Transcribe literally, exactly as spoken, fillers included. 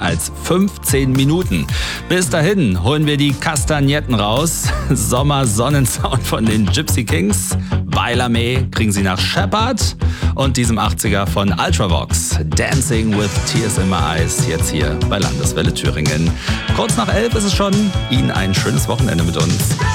als fünfzehn Minuten. Bis dahin holen wir die Kastagnetten raus. Sommer-Sonnensound von den Gypsy Kings. Baila Me kriegen Sie nach Shepherd und diesem achtziger von Ultravox. Dancing with Tears in My Eyes, jetzt hier bei Landeswelle Thüringen. Kurz nach elf ist es schon. Ihnen ein schönes Wochenende mit uns.